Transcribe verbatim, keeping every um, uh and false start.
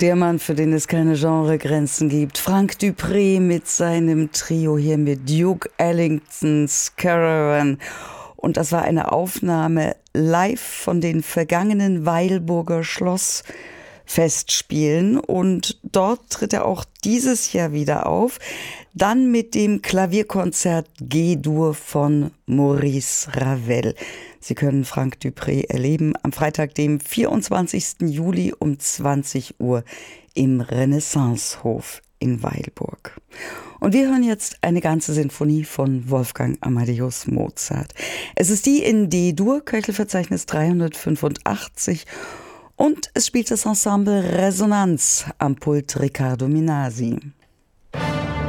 Der Mann, für den es keine Genregrenzen gibt. Frank Dupré mit seinem Trio hier mit Duke Ellingtons Caravan. Und das war eine Aufnahme live von den vergangenen Weilburger Schlossfestspielen. Und dort tritt er auch dieses Jahr wieder auf. Dann mit dem Klavierkonzert G-Dur von Maurice Ravel. Sie können Frank Dupré erleben am Freitag, dem vierundzwanzigsten Juli um zwanzig Uhr im Renaissancehof in Weilburg. Und wir hören jetzt eine ganze Sinfonie von Wolfgang Amadeus Mozart. Es ist die in D-Dur, Köchelverzeichnis dreihundertfünfundachtzig, und es spielt das Ensemble Resonanz am Pult Riccardo Minasi.